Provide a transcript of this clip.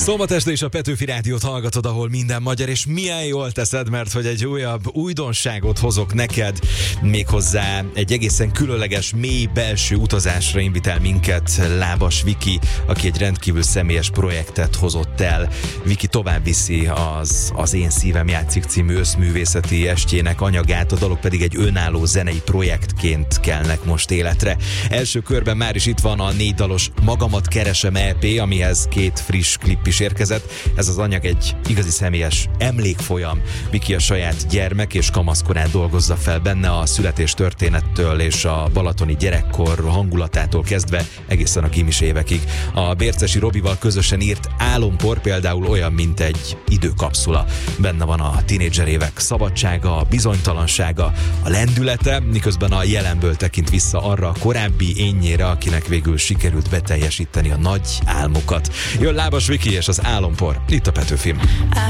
Szombat este is a Petőfi Rádiót hallgatod, ahol minden magyar, és milyen jól teszed, mert hogy egy újabb újdonságot hozok neked, méghozzá egy egészen különleges, mély belső utazásra invitál minket Lábas Viki, aki egy rendkívül személyes projektet hozott el. Viki tovább viszi az Én szívem játszik című összművészeti estjének anyagát, a dalok pedig egy önálló zenei projektként kelnek most életre. Első körben már is itt van a 4 dalos Magamat keresem EP, amihez 2 friss klip is érkezett. Ez az anyag egy igazi személyes emlékfolyam. Viki a saját gyermek és kamaszkorát dolgozza fel benne, a születéstörténettől és a balatoni gyerekkor hangulatától kezdve egészen a gimis évekig. A Bércesi Robival közösen írt Álompor például olyan, mint egy időkapszula. Benne van a tínédzser évek szabadsága, a bizonytalansága, a lendülete, miközben a jelenből tekint vissza arra a korábbi énnyére, akinek végül sikerült beteljesíteni a nagy álmokat. Jön Lábas Viki és az Álompor, itt a Petőfin.